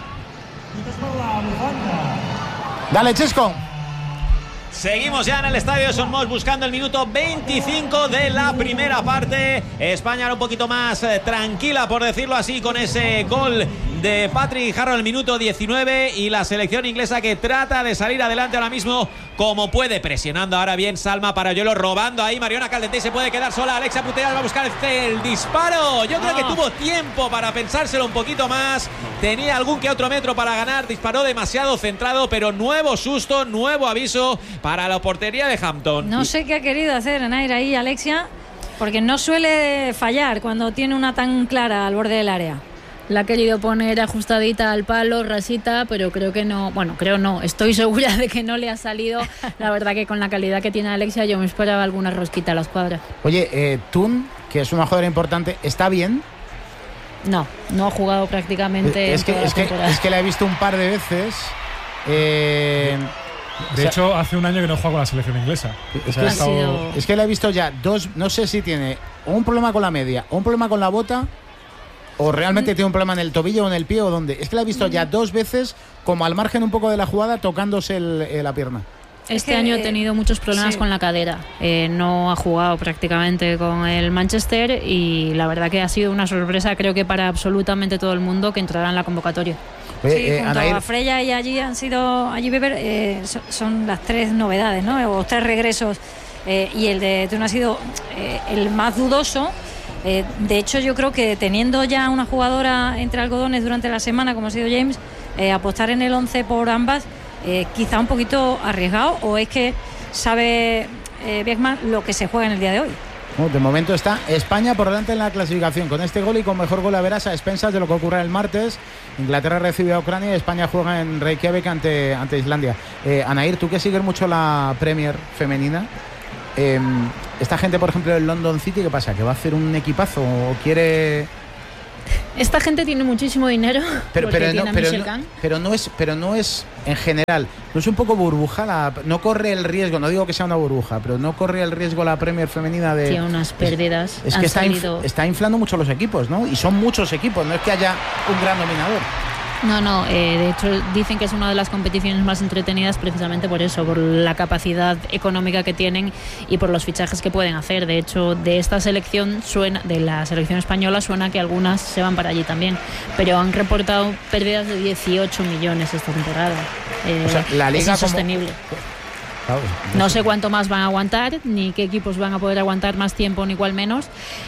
Dale, Chesco. Seguimos ya en el estadio de Son Moix buscando el minuto veinticinco de la primera parte. España era un poquito más eh, tranquila, por decirlo así, con ese gol de Patrick Harrow en el minuto diecinueve, y la selección inglesa que trata de salir adelante ahora mismo como puede, presionando ahora bien Salma Parayuelo, robando ahí Mariona Caldentey, se puede quedar sola. Alexia Putellas va a buscar el, el disparo. Yo creo que tuvo tiempo para pensárselo un poquito más, tenía algún que otro metro para ganar, disparó demasiado centrado, pero nuevo susto, nuevo aviso para la portería de Hampton. No sé qué ha querido hacer Anair ahí Alexia, porque no suele fallar cuando tiene una tan clara al borde del área. La ha querido poner ajustadita al palo, rasita, pero creo que no, bueno, creo no, estoy segura de que no le ha salido. La verdad que con la calidad que tiene Alexia yo me esperaba alguna rosquita a la escuadra. Oye, eh, Thun, que es una jugadora importante, ¿está bien? No, no ha jugado prácticamente. Es que, es que, es que la he visto un par de veces. Eh, de o sea, hecho, hace un año que no juega con la selección inglesa. Es que, estado... sido... es que la he visto ya dos, no sé si tiene o un problema con la media o un problema con la bota, o realmente tiene un problema en el tobillo o en el pie o donde. Es que la he visto ya dos veces, como al margen un poco de la jugada, tocándose el, eh, la pierna. Este año ha tenido muchos problemas sí. con la cadera. Eh, no ha jugado prácticamente con el Manchester, y la verdad que ha sido una sorpresa, creo que para absolutamente todo el mundo, que entrará en la convocatoria. Sí, eh, junto Anair... a Freya y allí han sido allí Weber, eh, son, son las tres novedades, ¿no? O tres regresos, eh, y el de Thun ha sido eh, el más dudoso. Eh, de hecho, yo creo que teniendo ya una jugadora entre algodones durante la semana, como ha sido James, eh, apostar en el once por ambas, eh, quizá un poquito arriesgado, o es que sabe eh, Beckman lo que se juega en el día de hoy. De momento está España por delante en la clasificación con este gol y con mejor gol a veras a expensas de lo que ocurra el martes. Inglaterra recibe a Ucrania y España juega en Reykjavik ante, ante Islandia. Eh, Anair, tú que sigues mucho la Premier femenina, eh, esta gente, por ejemplo, del London City, ¿qué pasa? ¿Que va a hacer un equipazo o quiere...? Esta gente tiene muchísimo dinero, pero, pero, tiene no, pero, no, pero no es pero no es en general, no es un poco burbuja, la, no corre el riesgo, no digo que sea una burbuja, pero no corre el riesgo la Premier femenina de... Tiene unas pérdidas. Es, es que está, inf, está inflando mucho los equipos, ¿no? Y son muchos equipos, no es que haya un gran dominador. No, no, eh, de hecho dicen que es una de las competiciones más entretenidas precisamente por eso, por la capacidad económica que tienen y por los fichajes que pueden hacer. De hecho, de esta selección suena, de la selección española suena que algunas se van para allí también, pero han reportado pérdidas de dieciocho millones esta temporada. Eh, o sea, la liga es insostenible. Como... No sé cuánto más van a aguantar, ni qué equipos van a poder aguantar más tiempo, ni cuál menos,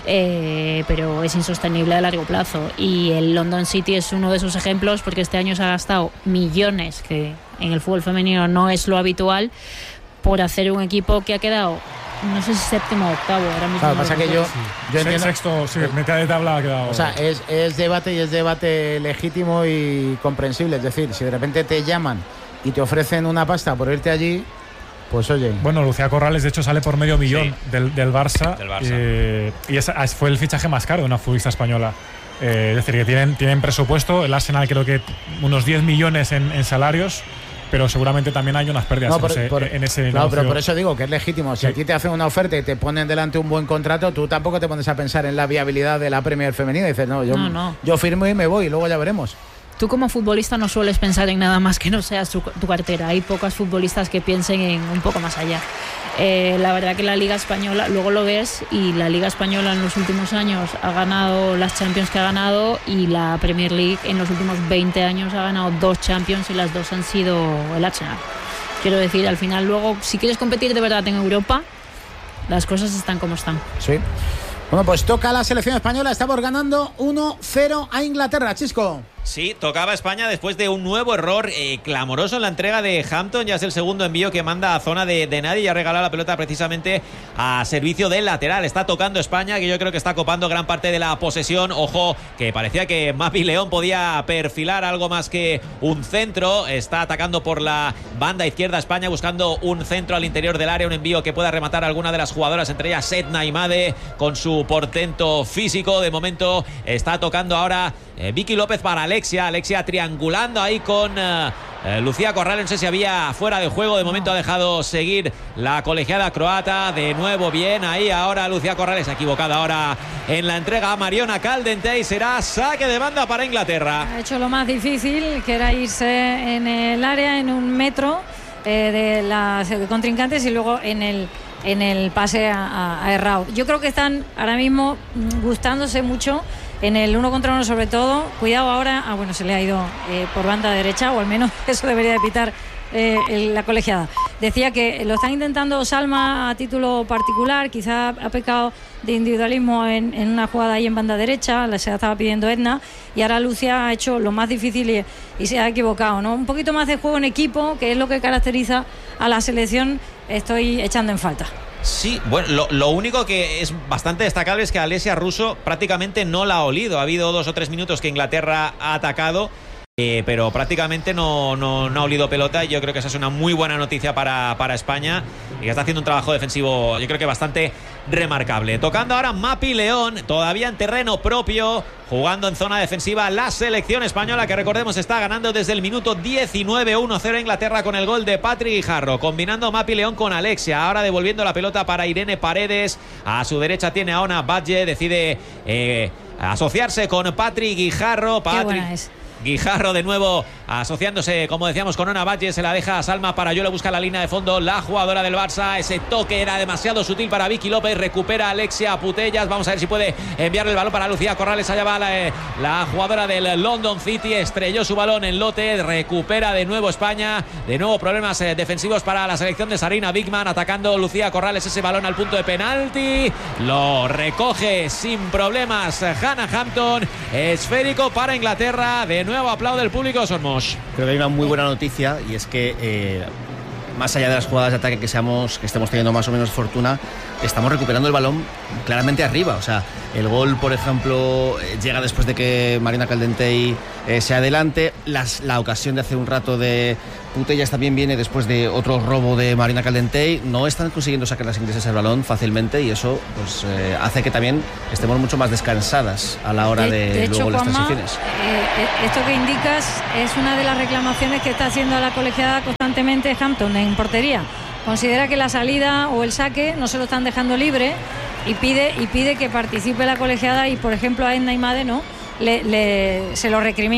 eh, pero es insostenible a largo plazo. Y el London City es uno de esos ejemplos, porque este año se ha gastado millones, que en el fútbol femenino no es lo habitual, por hacer un equipo que ha quedado, no sé si séptimo o octavo. Ahora mismo claro, pasa que yo, sí. yo entiendo. Sexto, sí, mitad de tabla ha quedado. O sea, es, es debate y es debate legítimo y comprensible. Es decir, si de repente te llaman y te ofrecen una pasta por irte allí, pues oye. Bueno, Lucía Corrales de hecho sale por medio millón sí. del, del Barça, del Barça. Eh, y esa fue el fichaje más caro de una futbolista española. Eh, es decir, que tienen, tienen presupuesto, el Arsenal creo que unos diez millones en, en salarios, pero seguramente también hay unas pérdidas no, por, en ese, por, en ese claro, negocio. pero por eso digo que es legítimo. Si sí. aquí te hacen una oferta y te ponen delante un buen contrato, tú tampoco te pones a pensar en la viabilidad de la Premier femenina y dices, no, yo, no, no. yo firmo y me voy y luego ya veremos. Tú como futbolista no sueles pensar en nada más que no sea tu, tu cartera. Hay pocas futbolistas que piensen en un poco más allá. Eh, la verdad que la Liga Española, luego lo ves, y la Liga Española en los últimos años ha ganado las Champions que ha ganado, y la Premier League en los últimos veinte años ha ganado dos Champions y las dos han sido el Arsenal. Quiero decir, al final luego, si quieres competir de verdad en Europa, las cosas están como están. Sí. Bueno, pues toca la selección española. Estamos ganando uno cero a Inglaterra, Chisco. Sí, tocaba España después de un nuevo error eh, clamoroso en la entrega de Hampton. Ya es el segundo envío que manda a zona de, de nadie y ha regalado la pelota precisamente a servicio del lateral. Está tocando España, que yo creo que está copando gran parte de la posesión. Ojo, que parecía que Mapi León podía perfilar algo más que un centro. Está atacando por la banda izquierda España, buscando un centro al interior del área, un envío que pueda rematar a alguna de las jugadoras, entre ellas Edna Imade, con su portento físico. De momento está tocando ahora eh, Vicky López para Alexia, Alexia triangulando ahí con uh, eh, Lucía Corrales. No sé si había fuera de juego, de momento ha dejado seguir la colegiada croata. De nuevo bien ahí ahora Lucía Corrales, equivocada ahora en la entrega a Mariona Caldentey. Será saque de banda para Inglaterra. Ha hecho lo más difícil, que era irse en el área en un metro eh, de las contrincantes y luego en el en el pase a, a Errao. Yo creo que están ahora mismo gustándose mucho en el uno contra uno, sobre todo. Cuidado ahora, ah bueno, se le ha ido eh, por banda derecha, o al menos eso debería de pitar eh, el, la colegiada. Decía que lo están intentando Salma a título particular, quizá ha pecado de individualismo en, en una jugada ahí en banda derecha, se la estaba pidiendo Edna, y ahora Lucia ha hecho lo más difícil y, y se ha equivocado, ¿no? Un poquito más de juego en equipo, que es lo que caracteriza a la selección, estoy echando en falta. Sí, bueno, lo, lo único que es bastante destacable es que Alessia Russo prácticamente no la ha olido. Ha habido dos o tres minutos que Inglaterra ha atacado, eh, pero prácticamente no, no, no ha olido pelota, y yo creo que esa es una muy buena noticia para, para España, y que está haciendo un trabajo defensivo yo creo que bastante remarcable. Tocando ahora Mapi León, todavía en terreno propio, jugando en zona defensiva la selección española, que recordemos está ganando desde el minuto diecinueve uno cero a Inglaterra con el gol de Patrick Guijarro, combinando Mapi León con Alexia, ahora devolviendo la pelota para Irene Paredes. A su derecha tiene a Ona Badge, decide eh, asociarse con Patrick Guijarro. Patrick... Qué buena es. Guijarro de nuevo asociándose, como decíamos, con Ona Badge. Se la deja a Salma Parayuelo, busca la línea de fondo la jugadora del Barça. Ese toque era demasiado sutil para Vicky López. Recupera Alexia Putellas. Vamos a ver si puede enviar el balón para Lucía Corrales. Allá va la, eh, la jugadora del London City. Estrelló su balón en lote. Recupera de nuevo España. De nuevo problemas eh, defensivos para la selección de Sarina Bigman. Atacando Lucía Corrales ese balón al punto de penalti. Lo recoge sin problemas Hannah Hampton. Esférico para Inglaterra. De nuevo Nuevo aplaude el público Sormos. Creo que hay una muy buena noticia, y es que eh, más allá de las jugadas de ataque que seamos que estemos teniendo más o menos fortuna, estamos recuperando el balón claramente arriba. O sea, el gol, por ejemplo, eh, llega después de que Mariona Caldentey eh, se adelante. Las, la ocasión de hace un rato de Putellas también viene después de otro robo de Mariona Caldentey. No están consiguiendo sacar las inglesas el balón fácilmente, y eso pues eh, hace que también estemos mucho más descansadas a la hora de, de, de hecho, luego Juanma, las transiciones. Eh, esto que indicas es una de las reclamaciones que está haciendo a la colegiada constantemente Hampton en portería. Considera que la salida o el saque no se lo están dejando libre, y pide y pide que participe la colegiada, y por ejemplo a Edna Imade no le, le, se lo recrimine.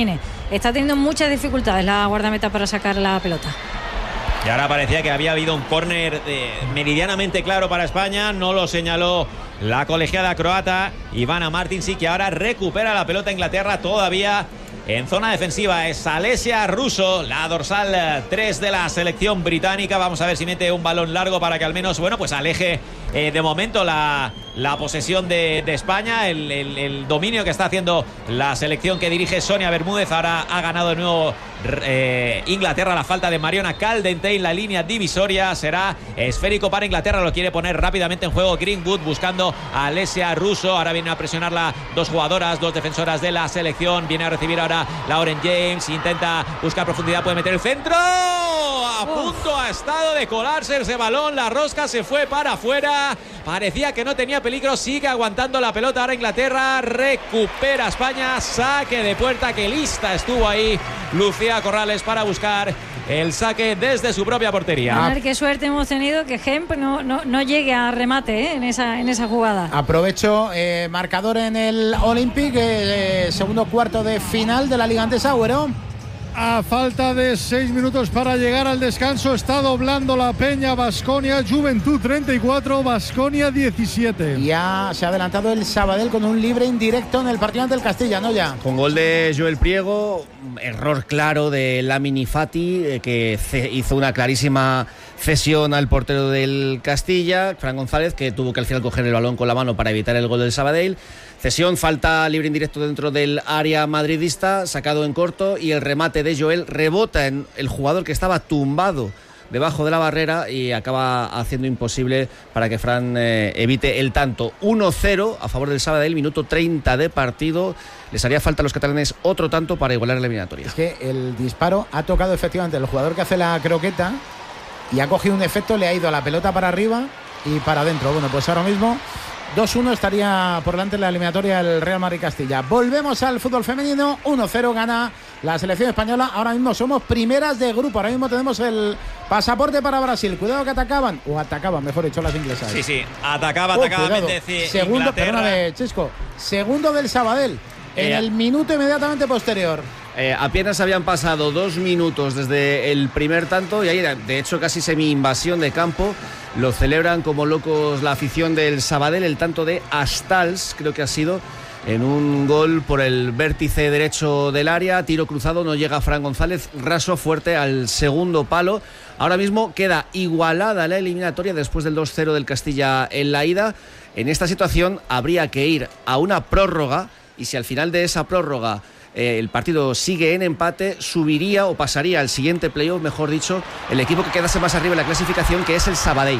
está teniendo muchas dificultades la guardameta para sacar la pelota. Y ahora parecía que había habido un córner eh, meridianamente claro para España. No lo señaló la colegiada croata Ivana Martinsic, que ahora recupera la pelota Inglaterra todavía en zona defensiva. Es Alessia Russo, la dorsal tres de la selección británica. Vamos a ver si mete un balón largo para que al menos, bueno, pues aleje eh, de momento la, la posesión de, de España. El, el, el dominio que está haciendo la selección que dirige Sonia Bermúdez. Ahora ha ganado de nuevo eh, Inglaterra. La falta de Mariona Caldentey en la línea divisoria. Será esférico para Inglaterra. Lo quiere poner rápidamente en juego Greenwood, buscando a Alessia Russo. Ahora viene a presionarla dos jugadoras, dos defensoras de la selección. Viene a recibir ahora Lauren James, intenta buscar profundidad, puede meter el centro. A punto ha estado de colarse ese balón, la rosca se fue para afuera. Parecía que no tenía peligro, sigue aguantando la pelota. Ahora Inglaterra, recupera España, saque de puerta, que lista estuvo ahí Lucía Corrales para buscar el saque desde su propia portería. A ver qué suerte hemos tenido que Hemp no, no, no llegue a remate ¿eh? en, esa, en esa jugada. Aprovecho, eh, marcador en el Olympic, eh, segundo cuarto de final de la Liga Andesa, Agüero. A falta de seis minutos para llegar al descanso, está doblando la Peña. Baskonia, Juventud treinta y cuatro, Baskonia diecisiete. Ya se ha adelantado el Sabadell con un libre indirecto en el partido ante el Castilla, ¿no? Ya. Con gol de Joel Priego, error claro de Lamini Fati, eh, que hizo una clarísima cesión al portero del Castilla, Fran González, que tuvo que al final coger el balón con la mano para evitar el gol del Sabadell. Cesión, falta libre indirecto dentro del área madridista, sacado en corto, y el remate de Joel rebota en el jugador que estaba tumbado debajo de la barrera y acaba haciendo imposible para que Fran eh, evite el tanto. uno cero a favor del Sabadell, minuto treinta de partido. Les haría falta a los catalanes otro tanto para igualar la eliminatoria. Es que el disparo ha tocado efectivamente el jugador que hace la croqueta y ha cogido un efecto, le ha ido a la pelota para arriba y para adentro. Bueno, pues ahora mismo dos uno estaría por delante en la eliminatoria el Real Madrid-Castilla. Volvemos al fútbol femenino. uno cero gana la selección española. Ahora mismo somos primeras de grupo. Ahora mismo tenemos el pasaporte para Brasil. Cuidado que atacaban, o atacaban, mejor dicho, las inglesas. Sí, sí, atacaba, oh, atacaba cuidado. Méndez. Segundo, perdóname, Chisco. Segundo del Sabadell. En eh, el minuto inmediatamente posterior. Eh, apenas habían pasado dos minutos desde el primer tanto y ahí, de hecho, casi semi-invasión de campo. Lo celebran como locos la afición del Sabadell. El tanto de Astals, creo que ha sido, en un gol por el vértice derecho del área. Tiro cruzado, no llega Fran González. Raso fuerte al segundo palo. Ahora mismo queda igualada la eliminatoria después del dos cero del Castilla en la ida. En esta situación habría que ir a una prórroga, y si al final de esa prórroga eh, el partido sigue en empate, subiría o pasaría al siguiente playoff, mejor dicho, el equipo que quedase más arriba en la clasificación, que es el Sabadell.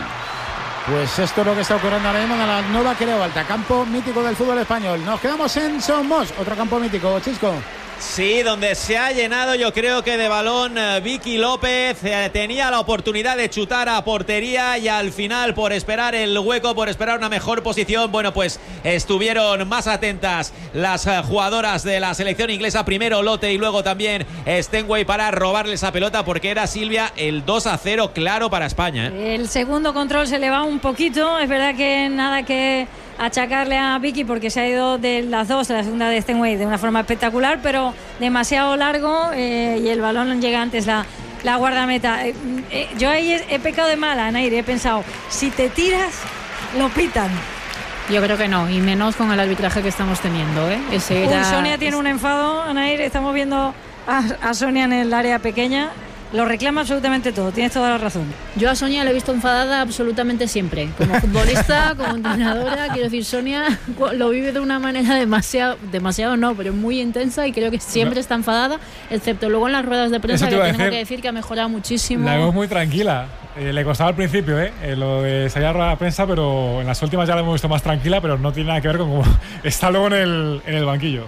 Pues esto es lo que está ocurriendo ahora mismo en la nueva Creu Alta, campo mítico del fútbol español. Nos quedamos en Somos, otro campo mítico, Chisco. Sí, donde se ha llenado, yo creo que de balón eh, Vicky López. Eh, tenía la oportunidad de chutar a portería y al final, por esperar el hueco, por esperar una mejor posición, bueno, pues estuvieron más atentas las eh, jugadoras de la selección inglesa. Primero Lotte y luego también Stenway para robarle esa pelota, porque era, Silvia, el dos a cero claro para España, ¿eh? El segundo control se le va un poquito. Es verdad que nada que achacarle a Vicky, porque se ha ido de las dos, de la segunda de Stenway, de una forma espectacular, pero demasiado largo eh, y el balón llega antes la, la guardameta. Eh, eh, yo ahí he, he pecado de mala, Nair, he pensado, si te tiras, lo pitan. Yo creo que no, y menos con el arbitraje que estamos teniendo, ¿eh? Ese era... Uy, Sonia tiene un enfado, Nair, estamos viendo a, a Sonia en el área pequeña. Lo reclama absolutamente todo, tienes toda la razón. Yo a Sonia la he visto enfadada absolutamente siempre. Como futbolista, como entrenadora, quiero decir, Sonia lo vive de una manera demasiado, demasiado no, pero muy intensa, y creo que siempre está enfadada, excepto luego en las ruedas de prensa, que tengo que decir que ha mejorado muchísimo. La veo muy tranquila. Eh, le costaba al principio, ¿eh? eh lo de salir a rueda de prensa, pero en las últimas ya la hemos visto más tranquila, pero no tiene nada que ver con cómo está luego en el, en el banquillo.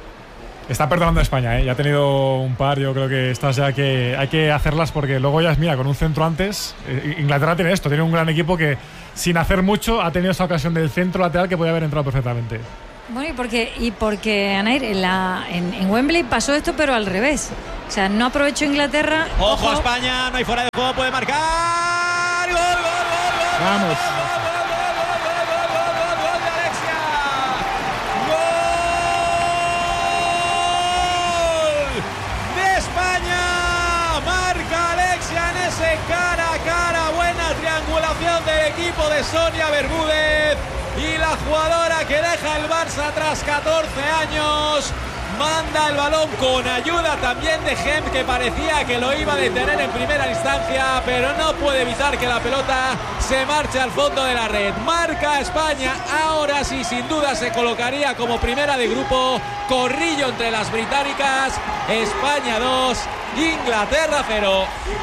Está perdonando a España, ¿eh? Ya ha tenido un par, yo creo que estas ya que hay que hacerlas, porque luego ya, mira, con un centro antes, eh, Inglaterra tiene esto, tiene un gran equipo que sin hacer mucho ha tenido esa ocasión del centro lateral que podía haber entrado perfectamente. Bueno, y porque, y porque Anair, en, la, en, en Wembley pasó esto, pero al revés. O sea, no aprovechó Inglaterra. Ojo, ojo. España, no hay fuera de juego, puede marcar. ¡Gol, gol, gol, gol! Vamos. de Sonia Bermúdez y la jugadora que deja el Barça tras catorce años. Manda el balón con ayuda también de Gem, que parecía que lo iba a detener en primera instancia, pero no puede evitar que la pelota se marche al fondo de la red. Marca España, ahora sí, sin duda se colocaría como primera de grupo. Corrillo entre las británicas. España dos, Inglaterra cero.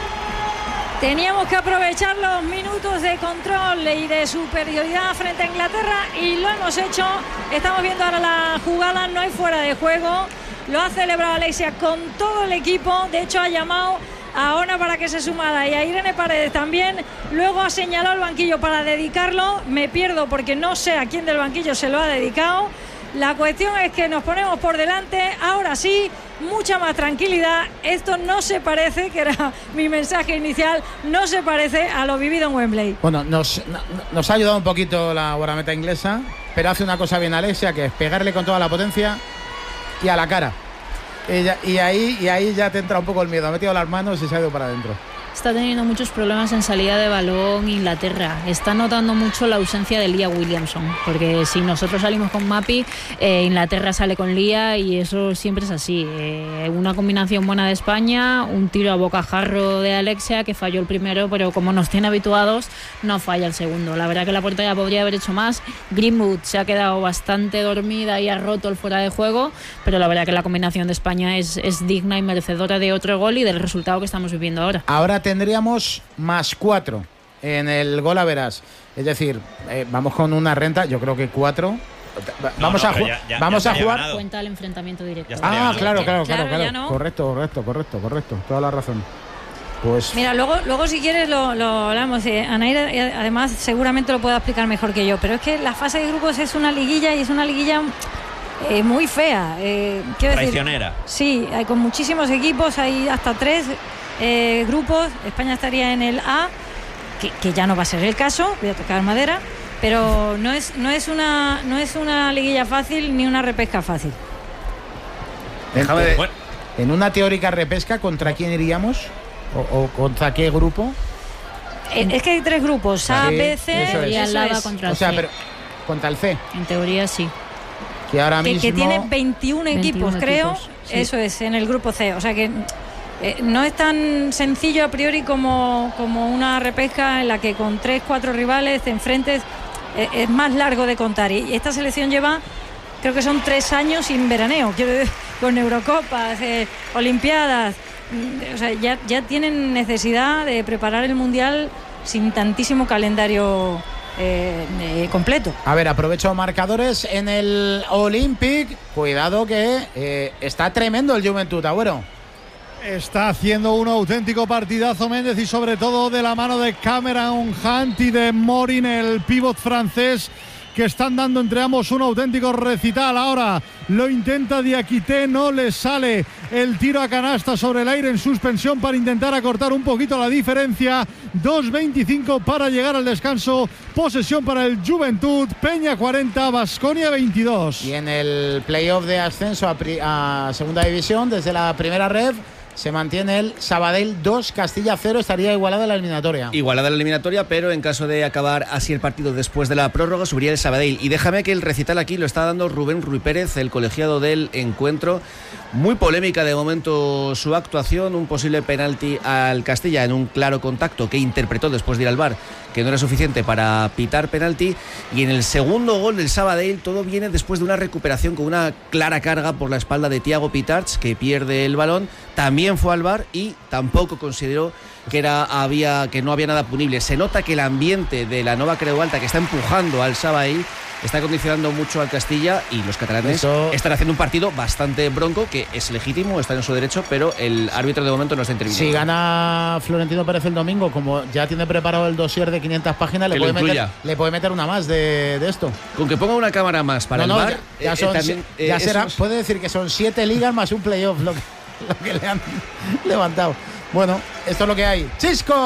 Teníamos que aprovechar los minutos de control y de superioridad frente a Inglaterra y lo hemos hecho. Estamos viendo ahora la jugada, no hay fuera de juego. Lo ha celebrado Alexia con todo el equipo. De hecho, ha llamado a Ona para que se sumara y a Irene Paredes también. Luego ha señalado el banquillo para dedicarlo. Me pierdo porque no sé a quién del banquillo se lo ha dedicado. La cuestión es que nos ponemos por delante. Ahora sí, mucha más tranquilidad. Esto no se parece, que era mi mensaje inicial, no se parece a lo vivido en Wembley. Bueno, nos, nos ha ayudado un poquito la guardameta inglesa, pero hace una cosa bien Alexia, que es pegarle con toda la potencia y a la cara. Ella, y, ahí, y ahí ya te entra un poco el miedo. Ha metido las manos y se ha ido para adentro. Está teniendo muchos problemas en salida de balón Inglaterra. Está notando mucho la ausencia de Lia Williamson, porque si nosotros salimos con Mapi, eh, Inglaterra sale con Lia y eso siempre es así. Eh, una combinación buena de España, un tiro a bocajarro de Alexia, que falló el primero, pero como nos tiene habituados, no falla el segundo. La verdad que la portería podría haber hecho más. Greenwood se ha quedado bastante dormida y ha roto el fuera de juego, pero la verdad que la combinación de España es, es digna y merecedora de otro gol y del resultado que estamos viviendo ahora. Ahora tendríamos más cuatro en el gol a verás. Es decir, eh, vamos con una renta, yo creo que cuatro. Vamos no, no, a, ju ya, ya, vamos ya a jugar. ganado. Cuenta el enfrentamiento directo. Ah, claro, claro, claro, Claro, claro. ya no. Correcto, correcto, correcto, correcto. Toda la razón. Pues Mira, luego, luego si quieres lo, lo hablamos. Eh, Anaira, eh, además, seguramente lo puede explicar mejor que yo. Pero es que la fase de grupos es una liguilla y es una liguilla eh, muy fea. Eh, quiero Traicionera. decir, sí, hay con muchísimos equipos, hay hasta tres eh, grupos. España estaría en el A, que, que ya no va a ser el caso. Voy a tocar madera. Pero no es, no es una, no es una liguilla fácil ni una repesca fácil. déjame de- Bueno, en una teórica repesca, ¿contra quién iríamos? ¿O, o contra qué grupo? Eh, es que hay tres grupos, A, Sí, B, C eso es. y Y al eso lado es. contra O el sea, C. pero contra el C, En teoría sí. que ahora Que, mismo que tiene veintiún equipos, veintiún creo. equipos, sí. Eso es, en el grupo C. O sea que eh, no es tan sencillo a priori como, como una repesca en la que con tres, cuatro rivales te enfrentes. Eh, es más largo de contar. Y esta selección lleva, creo que son tres años sin veraneo. Quiero decir, con Eurocopas, eh, Olimpiadas. Mm, O sea, ya, ya tienen necesidad de preparar el Mundial sin tantísimo calendario eh, eh, completo. A ver, aprovecho marcadores en el Olympic. Cuidado que eh, está tremendo el Juventud, Agüero. Está haciendo un auténtico partidazo Méndez y sobre todo de la mano de Cameron Hunt y de Morin, el pívot francés, que están dando entre ambos un auténtico recital. Ahora lo intenta Diakité, no le sale el tiro a canasta sobre el aire en suspensión para intentar acortar un poquito la diferencia. dos veinticinco para llegar al descanso. Posesión para el Juventud. Peña cuarenta, Baskonia veintidós. Y en el playoff de ascenso a, pri- a segunda división, desde la primera red, se mantiene el Sabadell dos, Castilla cero. Estaría igualada la eliminatoria. Igualada la eliminatoria, pero en caso de acabar así el partido después de la prórroga, subiría el Sabadell. Y déjame que el recital aquí lo está dando Rubén Ruiz Pérez, el colegiado del encuentro. Muy polémica de momento su actuación, un posible penalti al Castilla en un claro contacto que interpretó después de ir al V A R que no era suficiente para pitar penalti. Y en el segundo gol del Sabadell todo viene después de una recuperación con una clara carga por la espalda de Thiago Pitarch, que pierde el balón. También fue al V A R y tampoco consideró que, era, había, que no había nada punible. Se nota que el ambiente de la Nova Creu Alta, que está empujando al Sabadell, está condicionando mucho al Castilla, y los catalanes Eso... están haciendo un partido bastante bronco, que es legítimo, está en su derecho, pero el árbitro de momento no está interviniendo. Si gana Florentino Pérez el domingo, como ya tiene preparado el dossier de quinientas páginas, le Que puede, lo meter, incluya. le puede meter una más de, de esto. Con que ponga una cámara más para No, el no, V A R, ya, ya eh, son- eh, también, eh, ya eso será, es- puede decir que son siete ligas más un playoff lo que, lo que le han levantado. Bueno, esto es lo que hay. ¡Chisco!